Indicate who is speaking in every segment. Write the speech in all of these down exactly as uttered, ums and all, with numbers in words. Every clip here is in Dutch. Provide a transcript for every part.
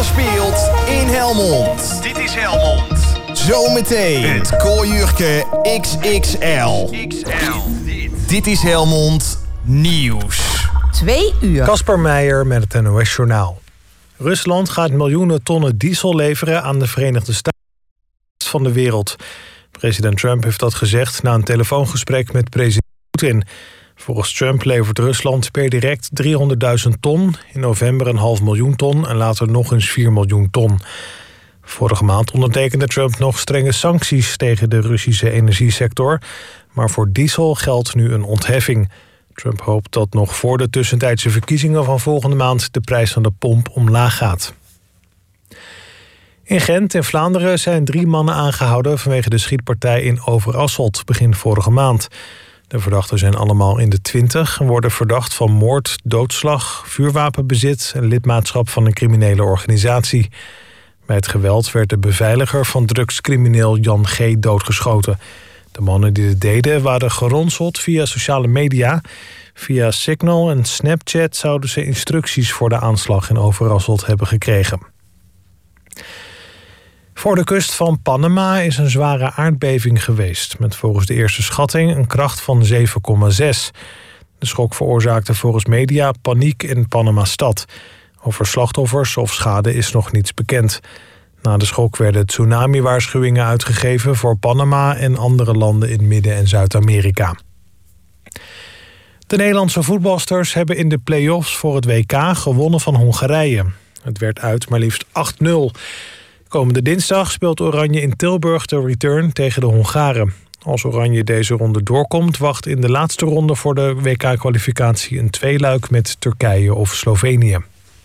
Speaker 1: alles speelt in Helmond. Dit is Helmond. Zometeen het Kooiurke X X L. X L. Dit. Dit is Helmond Nieuws.
Speaker 2: Twee uur.
Speaker 3: Casper Meijer met het N O S-journaal. Rusland gaat miljoenen tonnen diesel leveren aan de Verenigde Staten van de wereld. President Trump heeft dat gezegd na een telefoongesprek met president Poetin. Volgens Trump levert Rusland per direct driehonderdduizend ton... in november een half miljoen ton en later nog eens vier miljoen ton. Vorige maand ondertekende Trump nog strenge sancties tegen de Russische energiesector, maar voor diesel geldt nu een ontheffing. Trump hoopt dat nog voor de tussentijdse verkiezingen van volgende maand de prijs aan de pomp omlaag gaat. In Gent in Vlaanderen zijn drie mannen aangehouden vanwege de schietpartij in Overasselt begin vorige maand. De verdachten zijn allemaal in de twintig en worden verdacht van moord, doodslag, vuurwapenbezit en lidmaatschap van een criminele organisatie. Bij het geweld werd de beveiliger van drugscrimineel Jan G. doodgeschoten. De mannen die het deden waren geronseld via sociale media. Via Signal en Snapchat zouden ze instructies voor de aanslag in Overasselt hebben gekregen. Voor de kust van Panama is een zware aardbeving geweest, met volgens de eerste schatting een kracht van zeven komma zes. De schok veroorzaakte volgens media paniek in Panama-stad. Over slachtoffers of schade is nog niets bekend. Na de schok werden tsunami-waarschuwingen uitgegeven voor Panama en andere landen in Midden- en Zuid-Amerika. De Nederlandse voetbalsters hebben in de play-offs voor het W K gewonnen van Hongarije. Het werd uit maar liefst acht nul. Komende dinsdag speelt Oranje in Tilburg de return tegen de Hongaren. Als Oranje deze ronde doorkomt, wacht in de laatste ronde voor de W K-kwalificatie een tweeluik met Turkije of Slovenië.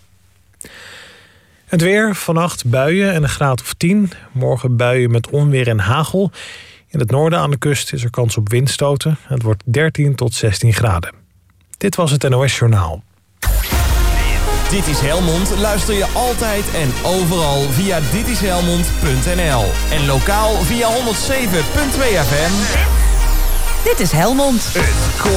Speaker 3: Het weer, vannacht buien en een graad of tien. Morgen buien met onweer en hagel. In het noorden aan de kust is er kans op windstoten. Het wordt dertien tot zestien graden. Dit was het N O S-journaal.
Speaker 1: Dit is Helmond. Luister je altijd en overal via dit is helmond punt n l. En lokaal via honderdzeven komma twee F M.
Speaker 2: Dit is Helmond.
Speaker 1: Het